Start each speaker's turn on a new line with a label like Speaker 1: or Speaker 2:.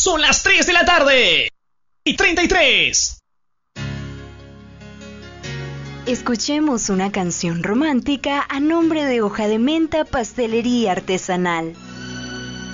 Speaker 1: Son las 3 de la tarde y 33.
Speaker 2: Escuchemos una canción romántica a nombre de Hoja de Menta Pastelería Artesanal.